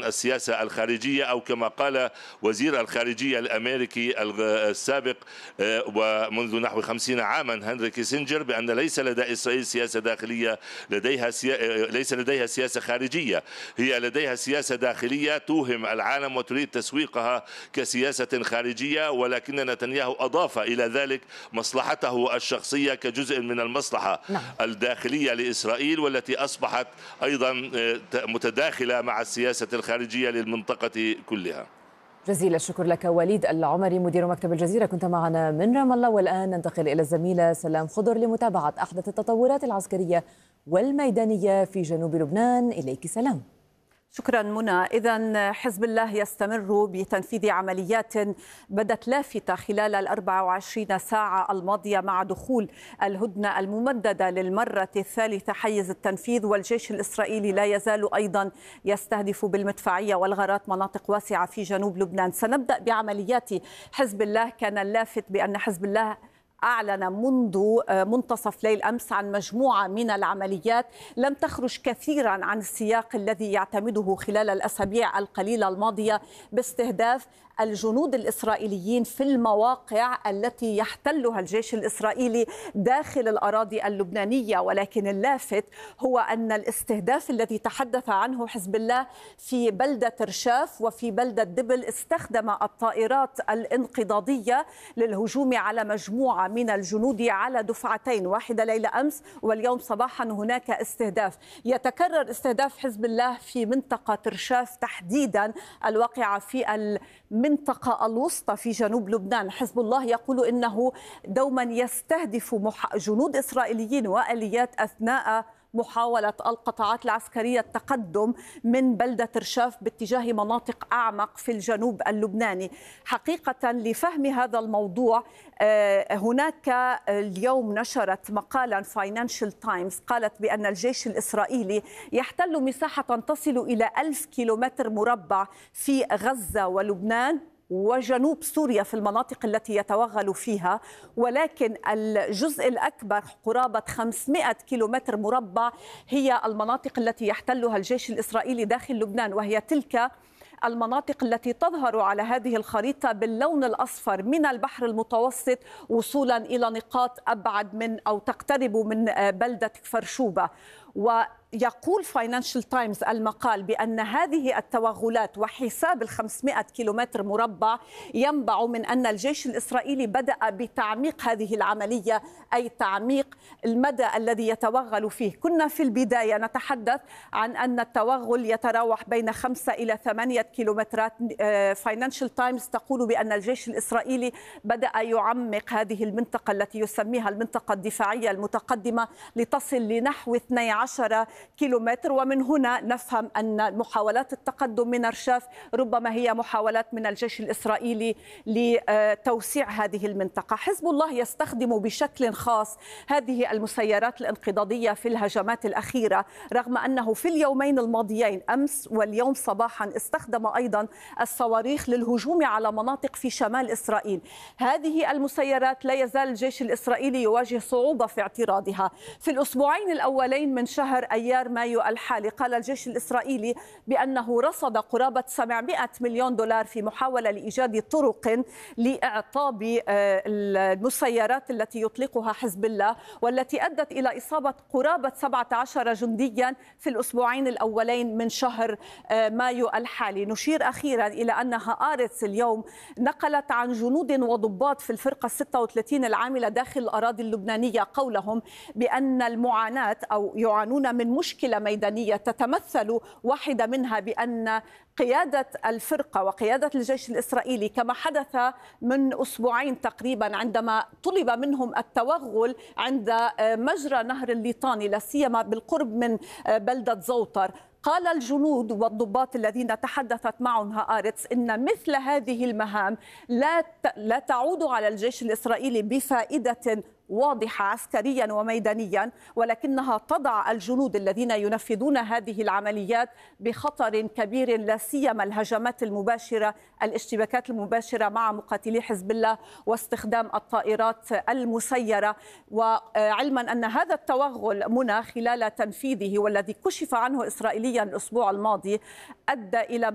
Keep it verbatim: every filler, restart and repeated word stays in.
السياسة الخارجية، أو كما قال وزير الخارجية الأمريكي السابق ومنذ نحو خمسين عاما هنري كيسنجر بأن ليس لدى إسرائيل سياسة داخلية، لديها سيا... ليس لديها سياسة خارجية، هي لديها سياسة داخلية توهم العالم وتريد تسويقها كسياسة خارجية، ولكن نتنياهو أضاف إلى ذلك مصلحته الشخصية كجزء من المصلحة نعم. الداخلية لإسرائيل، والتي أصبحت أيضا متداخلة مع السياسة الخارجية للمنطقة كلها. جزيل الشكر لك وليد العمري مدير مكتب الجزيرة، كنت معنا من رام الله. والآن ننتقل إلى الزميلة سلام خضر لمتابعة أحدث التطورات العسكرية والميدانية في جنوب لبنان. إليك سلام. شكرا منى. إذن حزب الله يستمر بتنفيذ عمليات بدت لافتة خلال الأربع وعشرين ساعة الماضية مع دخول الهدنة الممددة للمرة الثالثة حيز التنفيذ، والجيش الإسرائيلي لا يزال أيضا يستهدف بالمدفعية والغارات مناطق واسعة في جنوب لبنان. سنبدأ بعمليات حزب الله. كان اللافت بأن حزب الله أعلن منذ منتصف ليل أمس عن مجموعة من العمليات لم تخرج كثيرا عن السياق الذي يعتمده خلال الأسابيع القليلة الماضية باستهداف الجنود الإسرائيليين في المواقع التي يحتلها الجيش الإسرائيلي داخل الأراضي اللبنانية. ولكن اللافت هو أن الاستهداف الذي تحدث عنه حزب الله في بلدة رشاف وفي بلدة دبل استخدم الطائرات الانقضاضية للهجوم على مجموعة من الجنود على دفعتين، واحدة ليلة أمس واليوم صباحا هناك استهداف. يتكرر استهداف حزب الله في منطقة رشاف تحديدا الواقعة في المنطقة الوسطى في جنوب لبنان. حزب الله يقول إنه دوما يستهدف جنود إسرائيليين وآليات أثناء محاولة القطاعات العسكرية التقدم من بلدة رشاف باتجاه مناطق أعمق في الجنوب اللبناني. حقيقة لفهم هذا الموضوع هناك اليوم نشرت مقالا فاينانشال تايمز قالت بأن الجيش الإسرائيلي يحتل مساحة تصل إلى ألف كيلومتر مربع في غزة ولبنان وجنوب سوريا في المناطق التي يتوغل فيها، ولكن الجزء الأكبر قرابة خمسمائة كيلومتر مربع هي المناطق التي يحتلها الجيش الإسرائيلي داخل لبنان، وهي تلك المناطق التي تظهر على هذه الخريطة باللون الأصفر من البحر المتوسط وصولا إلى نقاط أبعد من أو تقترب من بلدة فرشوبة. ويقول فاينانشال تايمز المقال بأن هذه التوغلات وحساب الخمسمائة كيلومتر مربع ينبع من أن الجيش الإسرائيلي بدأ بتعميق هذه العملية، أي تعميق المدى الذي يتوغل فيه. كنا في البداية نتحدث عن أن التوغل يتراوح بين خمسة إلى ثمانية كيلومترات. فاينانشال تايمز تقول بأن الجيش الإسرائيلي بدأ يعمق هذه المنطقة التي يسميها المنطقة الدفاعية المتقدمة لتصل لنحو اثني عشر كيلومتر، ومن هنا نفهم أن محاولات التقدم من رشاف ربما هي محاولات من الجيش الإسرائيلي لتوسيع هذه المنطقة. حزب الله يستخدم بشكل خاص هذه المسيرات الانقضاضية في الهجمات الأخيرة، رغم أنه في اليومين الماضيين أمس واليوم صباحا استخدم أيضا الصواريخ للهجوم على مناطق في شمال إسرائيل. هذه المسيرات لا يزال الجيش الإسرائيلي يواجه صعوبة في اعتراضها. في الأسبوعين الأولين من شهر أيار مايو الحالي قال الجيش الإسرائيلي بأنه رصد قرابة سبعمائة مليون دولار في محاولة لإيجاد طرق لإعطاب المسيرات التي يطلقها حزب الله، والتي أدت إلى إصابة قرابة سبعة عشر جنديا في الأسبوعين الأولين من شهر مايو الحالي. نشير أخيرا إلى أن هآرتس اليوم نقلت عن جنود وضباط في الفرقة الستة وثلاثين العاملة داخل الأراضي اللبنانية قولهم بأن المعاناة أو يعانون من مشكلة ميدانية تتمثل واحدة منها بأن قيادة الفرقة وقيادة الجيش الإسرائيلي كما حدث من أسبوعين تقريبا عندما طلب منهم التوغل عند مجرى نهر الليطاني لا سيما بالقرب من بلدة زوطر. قال الجنود والضباط الذين تحدثت معهم هآرتس إن مثل هذه المهام لا لا تعود على الجيش الإسرائيلي بفائدة واضحة عسكريا وميدانيا، ولكنها تضع الجنود الذين ينفذون هذه العمليات بخطر كبير، لا سيما الهجمات المباشرة الاشتباكات المباشرة مع مقاتلي حزب الله واستخدام الطائرات المسيرة. وعلما أن هذا التوغل منى خلال تنفيذه والذي كشف عنه إسرائيليا الأسبوع الماضي أدى إلى